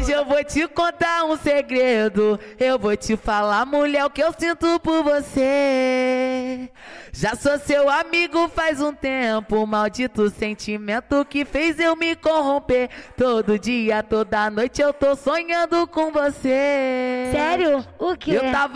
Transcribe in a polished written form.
Hoje eu vou te contar um segredo. Eu vou te falar, mulher, o que eu sinto por você. Já sou seu amigo faz um tempo. Maldito sentimento que fez eu me corromper. Todo dia, toda noite eu tô sonhando com você. Sério? O quê? Eu tava